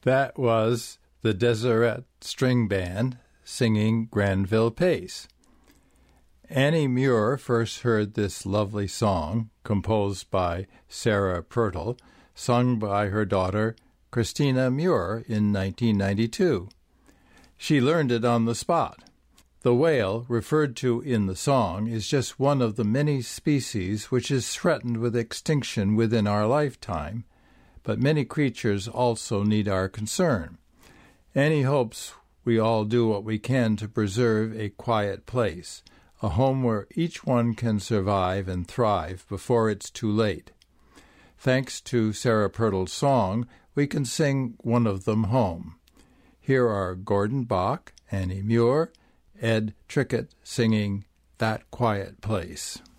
That was the Deseret String Band singing Granville Pace. Annie Muir first heard this lovely song, composed by Sarah Purtle, sung by her daughter Christina Muir in 1992. She learned it on the spot. The whale, referred to in the song, is just one of the many species which is threatened with extinction within our lifetime, but many creatures also need our concern. Annie hopes we all do what we can to preserve a quiet place, a home where each one can survive and thrive before it's too late. Thanks to Sarah Purtle's song, we can sing one of them home. Here are Gordon Bach, Annie Muir, Ed Trickett singing That Quiet Place.